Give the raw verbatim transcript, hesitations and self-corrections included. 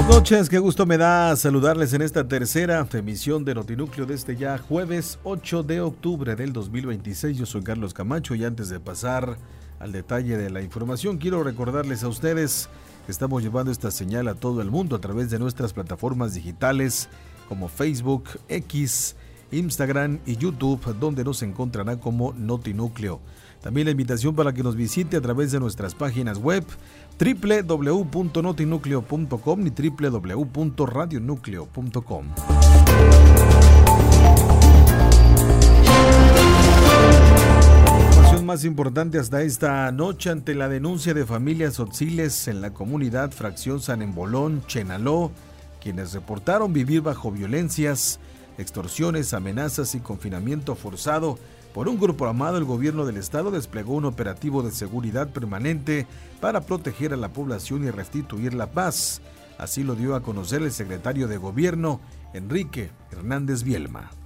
Noches, qué gusto me da saludarles en esta tercera emisión de Notinúcleo de este ya jueves ocho de octubre del dos mil veintiséis. Yo soy Carlos Camacho y antes de pasar al detalle de la información, quiero recordarles a ustedes que estamos llevando esta señal a todo el mundo a través de nuestras plataformas digitales como Facebook, X, Instagram y YouTube, donde nos encontrará como Notinúcleo. También la invitación para que nos visite a través de nuestras páginas web doble u doble u doble u punto notinúcleo punto com y doble u doble u doble u punto radionúcleo punto com. La información más importante hasta esta noche: ante la denuncia de familias tzotziles en la comunidad Fracción San Embolón, Chenaló, quienes reportaron vivir bajo violencias, extorsiones, amenazas y confinamiento forzado por un grupo armado, el gobierno del estado desplegó un operativo de seguridad permanente para proteger a la población y restituir la paz. Así lo dio a conocer el secretario de Gobierno, Enrique Hernández Bielma.